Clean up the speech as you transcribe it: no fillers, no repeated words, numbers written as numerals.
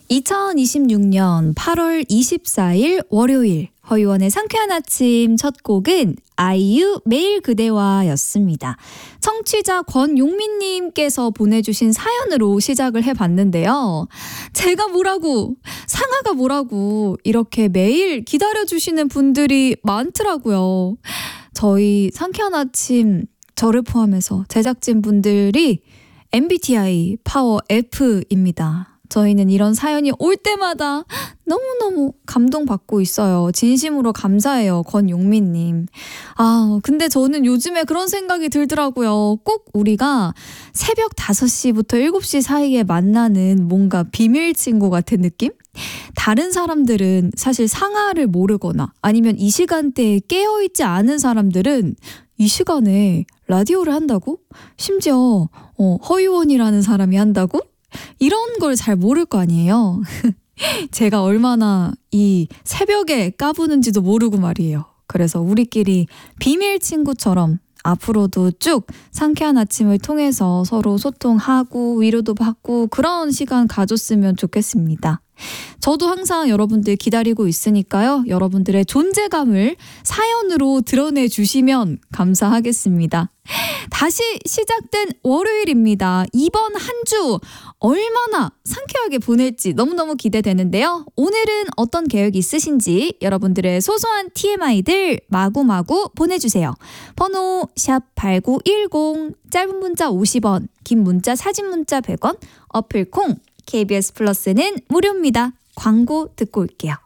2026년 8월 24일 월요일 허이원의 상쾌한 아침 첫 곡은 아이유 매일 그대와 였습니다. 청취자 권용민님께서 보내주신 사연으로 시작을 해봤는데요. 제가 뭐라고, 상아가 뭐라고 이렇게 매일 기다려주시는 분들이 많더라고요. 저희 상쾌한 아침 저를 포함해서 제작진분들이 MBTI 파워 F입니다. 저희는 이런 사연이 올 때마다 너무너무 감동받고 있어요. 진심으로 감사해요, 권용민님. 근데 저는 요즘에 그런 생각이 들더라고요. 꼭 우리가 새벽 5시부터 7시 사이에 만나는 뭔가 비밀 친구 같은 느낌? 다른 사람들은 사실 상하를 모르거나 아니면 이 시간대에 깨어있지 않은 사람들은 이 시간에 라디오를 한다고? 심지어 허이원이라는 사람이 한다고? 이런 걸 잘 모를 거 아니에요. 제가 얼마나 이 새벽에 까부는지도 모르고 말이에요. 그래서 우리끼리 비밀 친구처럼 앞으로도 쭉 상쾌한 아침을 통해서 서로 소통하고 위로도 받고 그런 시간 가졌으면 좋겠습니다. 저도 항상 여러분들 기다리고 있으니까요. 여러분들의 존재감을 사연으로 드러내 주시면 감사하겠습니다. 다시 시작된 월요일입니다. 이번 한 주 얼마나 상쾌하게 보낼지 너무너무 기대되는데요. 오늘은 어떤 계획이 있으신지 여러분들의 소소한 TMI들 마구마구 보내주세요. 번호 샵8910 짧은 문자 50원 긴 문자 사진 문자 100원 어플 콩 KBS 플러스는 무료입니다. 광고 듣고 올게요.